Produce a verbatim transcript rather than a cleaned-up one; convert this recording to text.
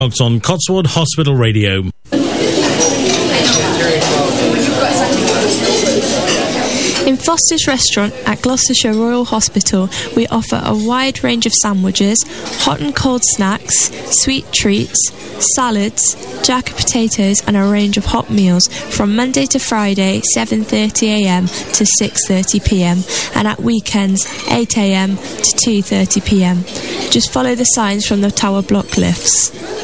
On Cotswold Hospital Radio. In Foster's Restaurant at Gloucestershire Royal Hospital, we offer a wide range of sandwiches, hot and cold snacks, sweet treats, salads, jacket potatoes and a range of hot meals from Monday to Friday, seven thirty a m to six thirty p m and at weekends, eight a m to two thirty p m. Just follow the signs from the tower block lifts.